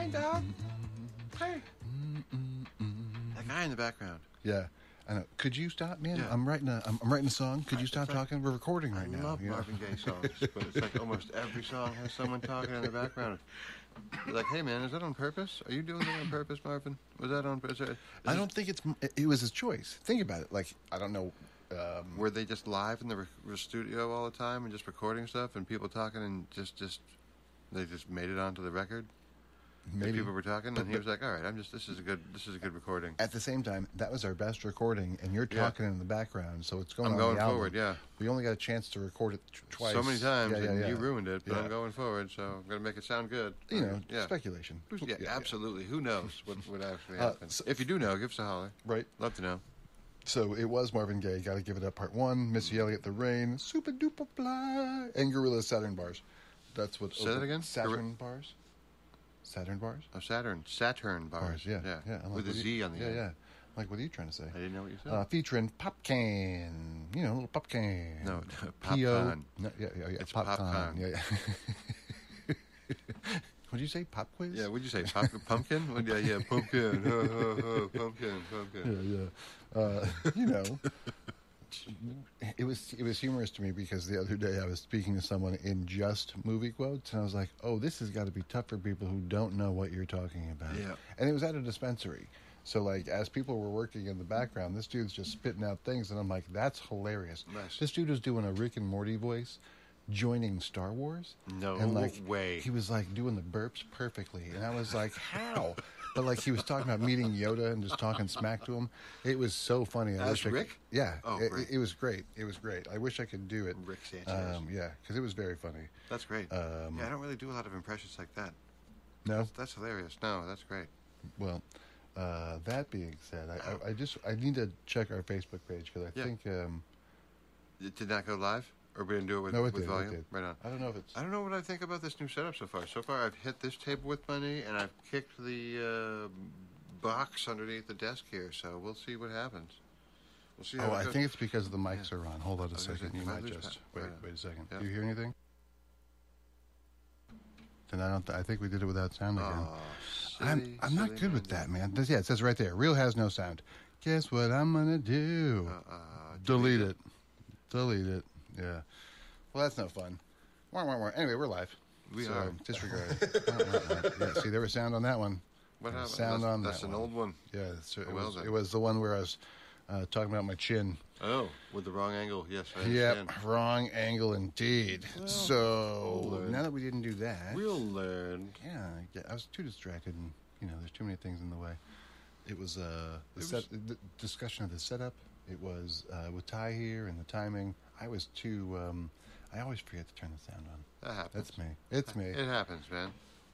Hey, dog. Hey. That guy in the background. Yeah. I know. Could you stop, man? Yeah. I'm writing a song. Could you stop talking? We're recording right I now. love Marvin Gaye songs, but it's like almost every song has someone talking in the background. Like, hey, man, is that on purpose? Are you doing that on purpose, Marvin? Was that on purpose? I don't think it was his choice. Think about it. Like, I don't know. Were they just live in the studio all the time and just recording stuff and people talking and just they just made it onto the record? Maybe people were talking, and he was like, "All right, this is a good recording." At the same time, that was our best recording, and you're talking in the background, so it's going. I'm on going the album. forward, yeah. We only got a chance to record it twice, so many times, and you ruined it. But I'm going forward, so I'm going to make it sound good. Speculation. Yeah, absolutely. Who knows what would actually happen? If you do know, give us a holler. Right, love to know. So it was Marvin Gaye. Got to give it up. Part 1, Missy Elliott, The Rain, Super Duper Fly, and Gorillaz, Saturn Bars. That's what. Say that again. Saturn Bars. Saturn Bars? Oh, Saturn Bars. Yeah. Like, with a Z on the end. Yeah. Like, what are you trying to say? I didn't know what you said. Featuring Popcan. Little Popcan. No, Popcorn. No, yeah. It's Popcorn. Yeah. What'd you say? Pop quiz? Yeah, what'd you say? Pumpkin? Yeah, pumpkin. Pumpkin. Yeah. It was humorous to me because the other day I was speaking to someone in just movie quotes, and I was like, "Oh, this has got to be tough for people who don't know what you're talking about." Yeah. And it was at a dispensary, so like as people were working in the background, this dude's just spitting out things, and I'm like, "That's hilarious." Nice. This dude was doing a Rick and Morty voice, joining Star Wars. No way. He was like doing the burps perfectly, and I was like, "How?" But like he was talking about meeting Yoda and just talking smack to him. It was so funny. Rick? Yeah. Oh, it was great. It was great. I wish I could do it. Rick Sanchez. Yeah, because it was very funny. That's great. I don't really do a lot of impressions like that. No? That's hilarious. No, that's great. Well, that being said, I need to check our Facebook page because I think... It did not go live? Or we didn't do it with volume? It did. Right on. I don't know if it's... I don't know what I think about this new setup so far. So far, I've hit this table with my knee, and I've kicked the box underneath the desk here. So we'll see what happens. We'll see. I think it's because the mics are on. Hold on a second. You might just... Wait a second. Yeah. Do you hear anything? Then I think we did it without sound again. I'm not good with that, man. It says right there. Reel has no sound. Guess what I'm going to do? Delete it. Delete it. Yeah. Well, that's no fun. Anyway, we're live. We are. Disregard. Yeah, see, there was sound on that one. What happened? Sound on that's that an one. old one. Yeah, it was the one where I was talking about my chin. Oh, with the wrong angle. Yes, I understand. Yep, wrong angle indeed. Well, so now that we didn't do that, we'll learn. Yeah, I was too distracted, and there's too many things in the way. It was the discussion of the setup. It was with Ty here and the timing. I was too. I always forget to turn the sound on. That happens. That's me. It's me. It happens, man.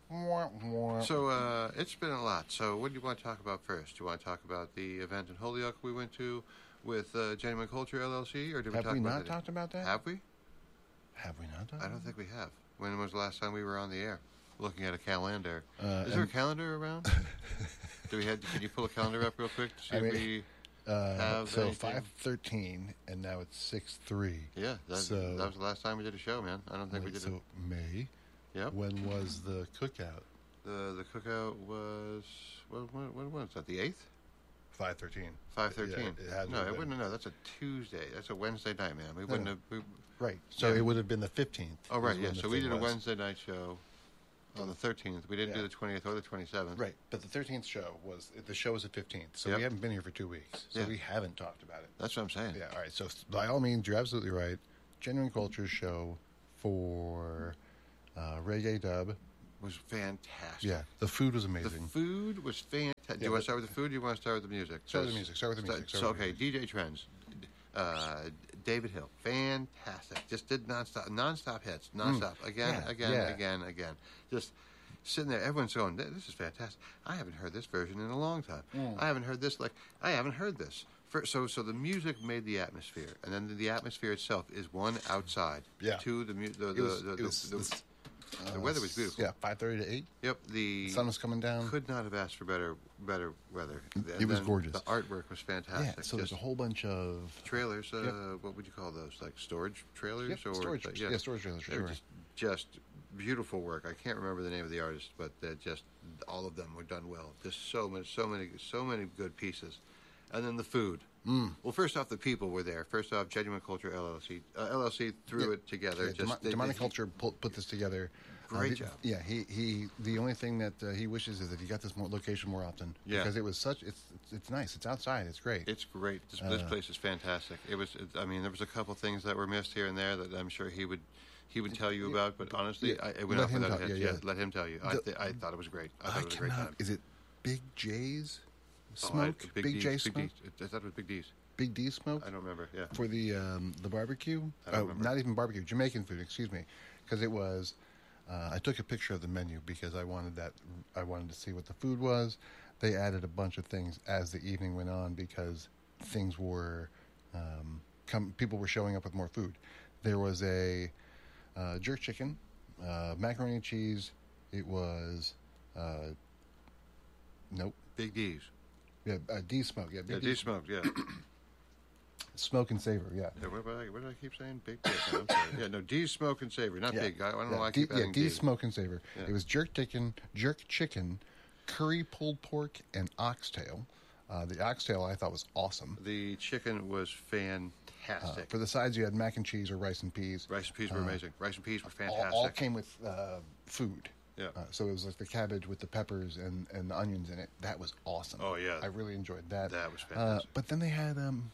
So So it's been a lot. So what do you want to talk about first? Do you want to talk about the event in Holyoke we went to with Genuine Culture LLC, or did we have talk we about not it? talked about that? Have we? Have we not talked? I don't think we have. When was the last time we were on the air? Looking at a calendar. Is and- there a calendar around? Can you pull a calendar up real quick to see if we have so anything? 5:13, and now it's 6:3. Yeah, that was the last time we did a show, man. I don't think we did So May. Yep. When was the cookout? The cookout was what was that? The 8th? 5:13. 5:13. Yeah, it had to no, have it been. wouldn't. No, that's a Tuesday. That's a Wednesday night, man. We wouldn't have. Right. So it would have been the 15th. Oh, right. is Yeah. when the So we thing did a was. Wednesday night show on the 13th. We didn't do the 20th or the 27th. Right. But the 13th show was the the 15th. So Yep. we haven't been here for 2 weeks. So we haven't talked about it. That's what I'm saying. Yeah. All right. So by all means, you're absolutely right. Genuine Culture show for reggae dub. Was fantastic. Yeah. The food was The amazing. food was fantastic. Do you want to start with the food or do you want to start with the music? Start with the music. Start with the music. So, okay, DJ Trends. David Hill. Fantastic. Just did nonstop hits. Nonstop. Again. Just sitting there. Everyone's going, this is fantastic. I haven't heard this version in a long time. I haven't heard this. I haven't heard this. So the music made the atmosphere. And then the atmosphere itself is one outside. Yeah. Two, the weather was beautiful. Yeah, 5:30 to 8. Yep, the sun was coming down. Could not have asked for better weather. It was gorgeous. The artwork was fantastic. Yeah, so there's a whole bunch of trailers. What would you call those? Like storage trailers? Yep, or storage. Storage trailers. They were just beautiful work. I can't remember the name of the artist, but just all of them were done well. Just so many good pieces. And then the food. Well, first off, the people were there. First off, Genuine Culture LLC threw it together. Yeah, Demonic Culture put this together. Great job. Yeah, he. The only thing that he wishes is that he got this location more often. Yeah, because it was it's nice. It's outside. It's great. It's great. This place is fantastic. There was a couple things that were missed here and there that I'm sure he would tell you about. But honestly, it went off without a hitch. Let him tell you. I thought it was great. I thought it was a great time. Is it Big J's Smoke? Big J Smoke? I thought it was Big D's. Big D Smoke? I don't remember. Yeah. For the barbecue? I don't remember. Not even barbecue. Jamaican food. Excuse me, because it was. I took a picture of the menu because I wanted to see what the food was. They added a bunch of things as the evening went on because things were people were showing up with more food. There was a jerk chicken, macaroni and cheese. It was nope. Big D's. Yeah, D Smoke. Yeah, D Smoke. Yeah. Smoke and savor. Yeah. What did I keep saying? Big D. I'm sorry. Yeah, no. D Smoke and savor, not big. I don't know why I keep adding D Smoke and savor. Yeah. It was jerk chicken, curry pulled pork, and oxtail. The oxtail I thought was awesome. The chicken was fantastic. For the sides, you had mac and cheese or rice and peas. Rice and peas were amazing. Rice and peas were fantastic. All came with food. Yeah. So it was like the cabbage with the peppers and the onions in it. That was awesome. Oh, yeah. I really enjoyed that. That was fantastic. But then they had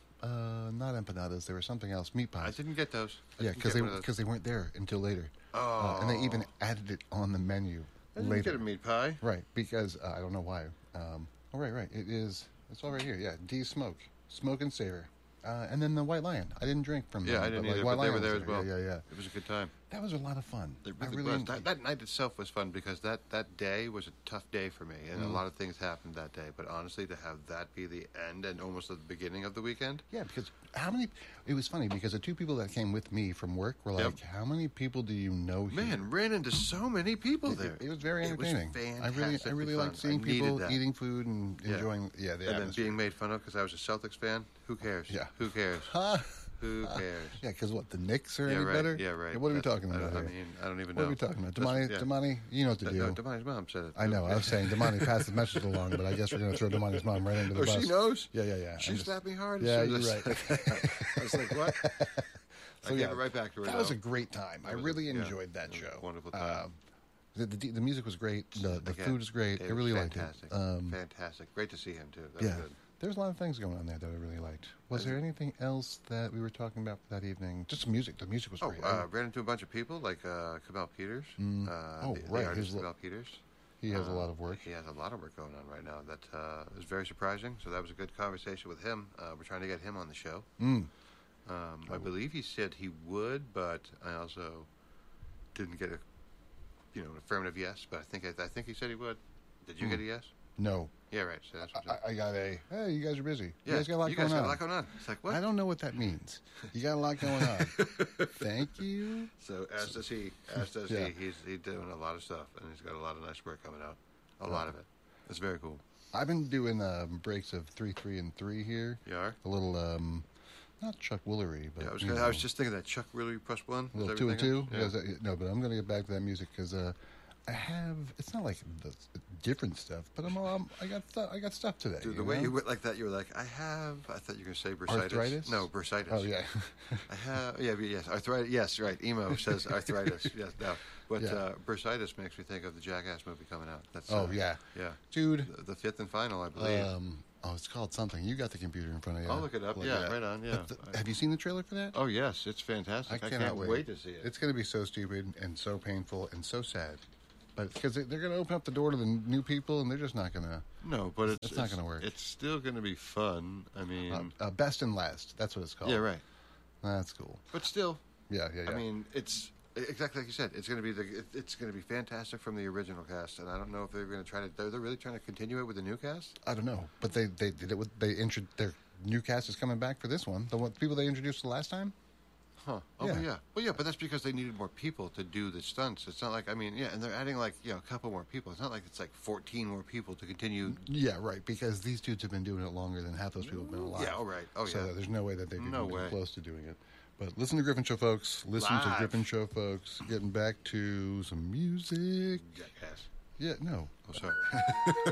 not empanadas. There was something else. Meat pies. I didn't get those. Because they weren't there until later. Oh. And they even added it on the menu later. I didn't get a meat pie. Right. Because I don't know why. Right. It's all right here. Yeah. D Smoke. Smoke and savor. And then the White Lion. I didn't drink from them. Yeah, I didn't either, but they were there as well. Yeah. It was a good time. That was a lot of fun. I really was. That night itself was fun because that day was a tough day for me, and a lot of things happened that day. But honestly, to have that be the end and almost the beginning of the weekend. Yeah, because it was funny because the two people that came with me from work were like, how many people do you know here? Man, ran into so many people there. It was very entertaining. It was fantastic. I really liked seeing people eating food and enjoying the and then being made fun of because I was a Celtics fan. Who cares? Yeah. Who cares? Who cares? Yeah, because what, the Knicks are any better? Yeah, right. What are we talking about here? I mean, I don't even know. What are we talking about? Damani, you know what to do. No, Damani's mom said it. I know. I was saying Damani passed the message along, but I guess we're going to throw Damani's mom right under the bus. Oh, she knows? Yeah. She slapped me hard. Yeah, you're right. I was like, what? I gave it right back to her. That was a great time. I really enjoyed that show. Wonderful time. The music was great. The food was great. I really liked it. Fantastic. Great to see him, too. That was good. There's a lot of things going on there that I really liked. Was there anything else that we were talking about that evening? Just music. The music was great. Ran into a bunch of people like Kamel Peters. The artist Kamel Peters. He has a lot of work. He has a lot of work going on right now. That is very surprising. So that was a good conversation with him. We're trying to get him on the show. I believe he said he would, but I also didn't get an affirmative yes. But I think he said he would. Did you get a yes? No. Yeah, right. So I got hey, you guys are busy. Yeah, you guys got a lot going on. It's like, what? I don't know what that means. You got a lot going on. Thank you. So as does he. He's doing a lot of stuff, and he's got a lot of nice work coming out. A lot of it. It's very cool. I've been doing breaks of 3, 3, and 3 here. You are? A little, not Chuck Woolery, but I was just thinking that Chuck Woolery plus one. A little 2 and 2. Yeah. No, but I'm going to get back to that music because I have. It's not like the different stuff, but I got stuff today. Dude, the way you went like that, you were like, I thought you were going to say bursitis. Arthritis? No, bursitis. Oh yeah. I have. Yeah, yes, arthritis. Yes, right. Emo says arthritis. Yes, no. But bursitis makes me think of the Jackass movie coming out. That's yeah, dude. The fifth and final, I believe. It's called something. You got the computer in front of you. I'll look it up. Right on. Yeah. Have you seen the trailer for that? Oh yes, it's fantastic. I can't wait to see it. It's going to be so stupid and so painful and so sad. But because they're going to open up the door to the new people, and they're just not going to. No, but it's not going to work. It's still going to be fun. I mean, best and last. That's what it's called. Yeah, right. That's cool. But still. Yeah. I mean, it's exactly like you said. It's going to be it's going to be fantastic from the original cast, and I don't know if they're going to try to. They're really trying to continue it with the new cast. I don't know, but they did it with their new cast is coming back for this one. The people they introduced the last time. Huh. Oh, yeah. Well, yeah, but that's because they needed more people to do the stunts. It's not like, and they're adding a couple more people. It's not like it's 14 more people to continue. Yeah, right, because these dudes have been doing it longer than half those people have been alive. Yeah, all right. Oh, so yeah. There's no way that they've even been close to doing it. But listen to Griffin Show, folks. Getting back to some music. Jackass. Yeah, no. Oh, sorry.